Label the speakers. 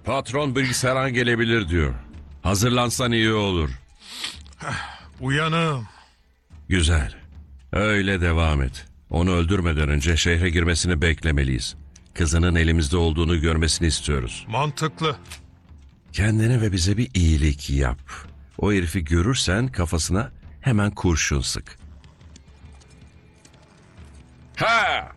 Speaker 1: Patron bilgisayara gelebilir diyor. Hazırlansan iyi olur.
Speaker 2: Uyanım.
Speaker 1: Güzel. Öyle devam et. Onu öldürmeden önce şehre girmesini beklemeliyiz. Kızının elimizde olduğunu görmesini istiyoruz.
Speaker 2: Mantıklı.
Speaker 1: Kendine ve bize bir iyilik yap. O herifi görürsen kafasına hemen kurşun sık. Ha!